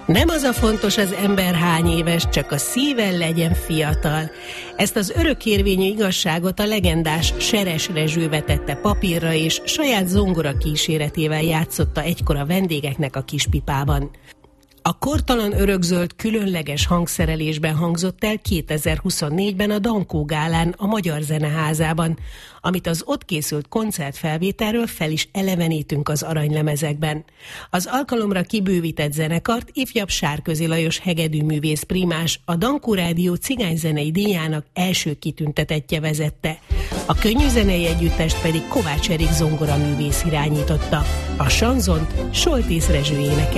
Nem az a fontos, az ember hány éves, csak a szíve legyen fiatal. Ezt az örökérvényű igazságot a legendás Seres Rezső vetette papírra, és saját zongora kíséretével játszotta egykor a vendégeknek a Kispipában. A kortalan örökzöld különleges hangszerelésben hangzott el 2024-ben a Dankó Gálán a Magyar Zeneházában, amit az ott készült koncertfelvételről fel is elevenítünk az aranylemezekben. Az alkalomra kibővített zenekart ifjabb Sárközi Lajos hegedűművész primás, a Dankó Rádió cigányzenei díjának első kitüntetettje vezette. A könnyűzenei együttest pedig Kovács Erik zongoraművész irányította. A sanzont Soltész Rezső énekelte.